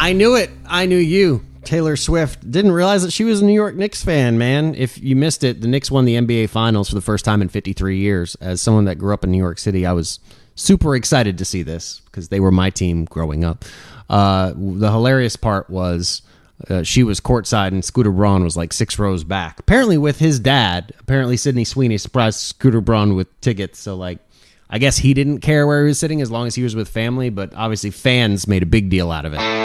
I knew it. I knew you. Taylor Swift. Didn't realize that she was a New York Knicks fan, man. If you missed it, the Knicks won the NBA Finals for the first time in 53 years. As someone that grew up in New York City, I was super excited to see this because they were my team growing up. The hilarious part was she was courtside and Scooter Braun was like 6 rows back. Apparently with his dad. Apparently Sidney Sweeney surprised Scooter Braun with tickets. So, like, I guess he didn't care where he was sitting as long as he was with family, but obviously fans made a big deal out of it.